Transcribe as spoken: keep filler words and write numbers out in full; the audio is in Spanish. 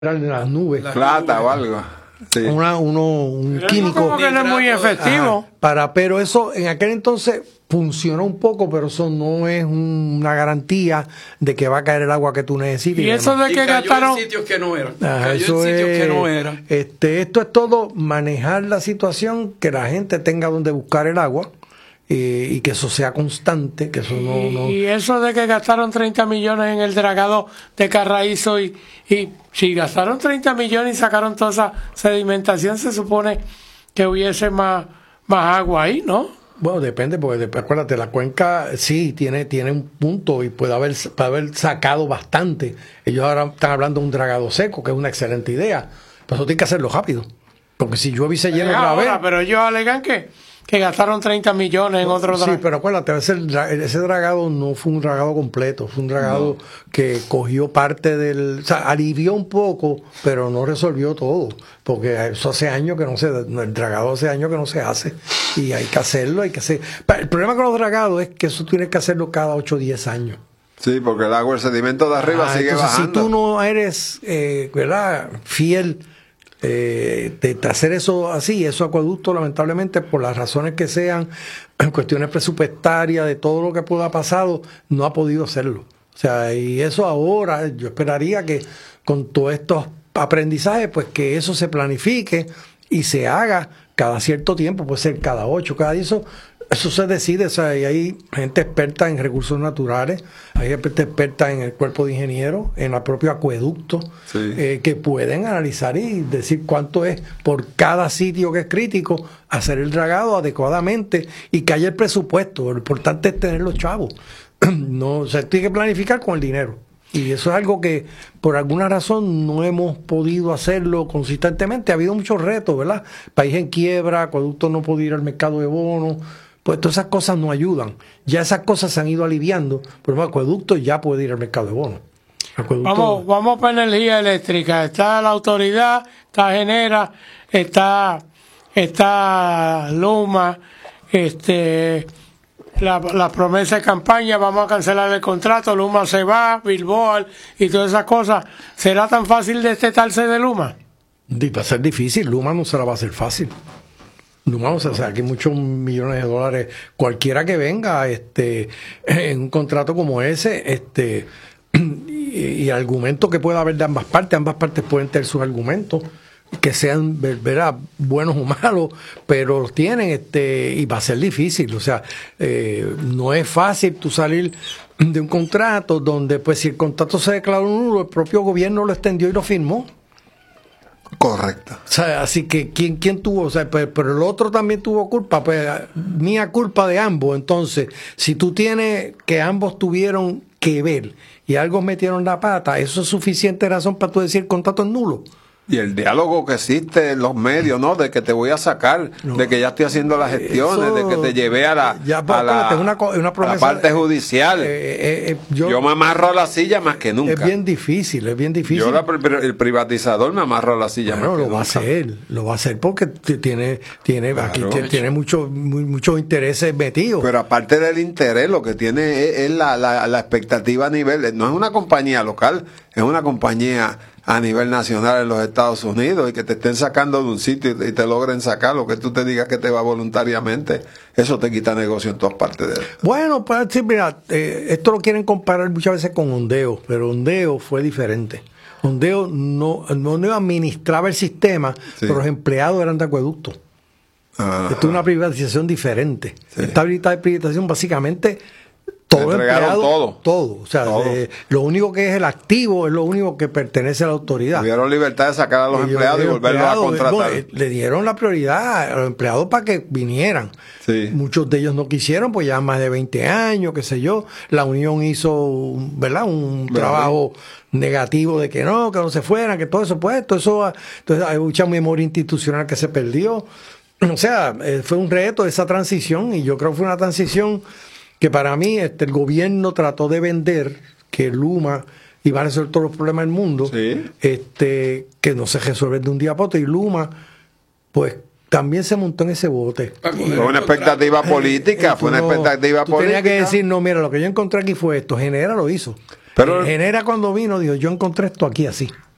en las nubes. Plata o algo. Sí. Una, uno, un pero químico. Como que no es muy efectivo. Ajá, para, pero eso en aquel entonces funcionó un poco, pero eso no es un, una garantía de que va a caer el agua que tú necesitas. Y, y eso de que y cayó gastaron en sitios que no eran. Ajá, Cayó eso en sitios es, que no eran. Este, esto es todo manejar la situación, que la gente tenga donde buscar el agua. Eh, y que eso sea constante, que eso no, no... Y eso de que gastaron treinta millones en el dragado de Carraízo y, y si gastaron treinta millones y sacaron toda esa sedimentación, se supone que hubiese más, más agua ahí, ¿no? Bueno, depende, porque después, acuérdate, la cuenca sí tiene, tiene un punto y puede haber, puede haber sacado bastante. Ellos ahora están hablando de un dragado seco, que es una excelente idea, pero eso tiene que hacerlo rápido, porque si llueve y se llena otra vez... Pero ellos alegan que que gastaron treinta millones en otro dragado. Sí, pero acuérdate, ese, ese dragado no fue un dragado completo, fue un dragado no. que cogió parte del... O sea, alivió un poco, pero no resolvió todo, porque eso hace años que no se... El dragado hace años que no se hace, y hay que hacerlo, hay que hacer... El problema con los dragados es que eso tienes que hacerlo cada ocho o diez años. Sí, porque el agua, el sedimento de arriba ah, sigue entonces, bajando. Si tú no eres, eh, ¿verdad?, fiel... Eh, de, de hacer eso así, esos acueductos, lamentablemente, por las razones que sean, en cuestiones presupuestarias, de todo lo que pueda ha pasado, no ha podido hacerlo. O sea, y eso ahora, yo esperaría que con todos estos aprendizajes, pues que eso se planifique y se haga cada cierto tiempo, puede ser cada ocho, cada diez. Eso, eso se decide, o sea, y hay gente experta en recursos naturales, hay gente experta en el cuerpo de ingenieros, en el propio acueducto, sí. eh, que pueden analizar y decir cuánto es por cada sitio que es crítico, hacer el dragado adecuadamente y que haya el presupuesto. Lo importante es tener los chavos. No, o sea, tiene que planificar con el dinero. Y eso es algo que por alguna razón no hemos podido hacerlo consistentemente. Ha habido muchos retos, ¿verdad? País en quiebra, acueducto no puede ir al mercado de bonos. Pues todas esas cosas no ayudan. Ya esas cosas se han ido aliviando. Por ejemplo, acueducto ya puede ir al mercado de bonos. Acueducto... Vamos, vamos para energía eléctrica. Está la autoridad, está Genera, está, está Luma, este, la, la promesa de campaña, vamos a cancelar el contrato, Luma se va, Bilboa y todas esas cosas. ¿Será tan fácil destetarse de Luma? Y va a ser difícil. Luma no se la va a hacer fácil. No, o sea, aquí muchos millones de dólares, cualquiera que venga este en un contrato como ese, este y, y argumentos que pueda haber de ambas partes, ambas partes pueden tener sus argumentos, que sean, verá, buenos o malos, pero los tienen, este y va a ser difícil, o sea, eh, no es fácil tú salir de un contrato donde, pues, si el contrato se declaró nulo, el propio gobierno lo extendió y lo firmó. Correcto. O sea, así que ¿quién, quién tuvo? O sea, pues, pero el otro también tuvo culpa, pues mía culpa de ambos. Entonces, si tú tienes que ambos tuvieron que ver y algo metieron la pata, eso es suficiente razón para tú decir contrato es nulo. Y el diálogo que existe en los medios, ¿no? De que te voy a sacar, no, de que ya estoy haciendo las gestiones, eso, de que te llevé a la, ya, a la, una, una promesa, a la parte judicial. Eh, eh, eh, yo, yo me amarro a la silla más que nunca. Es bien difícil, es bien difícil. Yo, la, el privatizador, me amarro a la silla bueno, más que lo nunca. va a hacer, lo va a hacer porque tiene, tiene, claro, aquí tiene muchos muchos intereses metidos. Pero aparte del interés, lo que tiene es, es la, la, la expectativa a nivel, no es una compañía local, es una compañía a nivel nacional en los Estados Unidos, y que te estén sacando de un sitio y te logren sacar, lo que tú te digas que te va voluntariamente, eso te quita negocio en todas partes de él. Bueno, pues sí, mira, eh, esto lo quieren comparar muchas veces con Ondeo, pero Ondeo fue diferente. Ondeo no, no administraba el sistema, sí, pero los empleados eran de acueducto. Esto es una privatización diferente. Sí. Esta privatización básicamente todo empleado, todo. todo. O sea, todo. Eh, lo único que es el activo es lo único que pertenece a la autoridad. Tuvieron libertad de sacar a los Ellos, empleados y volverlos a contratar. Bueno, le dieron la prioridad a los empleados para que vinieran. Sí. Muchos de ellos no quisieron, pues ya más de veinte años, qué sé yo. La Unión hizo, ¿verdad?, un ¿verdad? trabajo negativo de que no, que no se fueran, que todo eso, pues, todo eso, entonces hay mucha memoria institucional que se perdió. O sea, fue un reto esa transición, y yo creo que fue una transición que para mí este, el gobierno trató de vender que Luma iba a resolver todos los problemas del mundo, sí, este, que no se resuelven de un día para otro, y Luma, pues, también se montó en ese bote. Fue una expectativa política, eh, fue una no, expectativa tú política. Tenía que decir, no, mira, lo que yo encontré aquí fue esto. Genera lo hizo. Pero Genera cuando vino, dijo, yo encontré esto aquí así.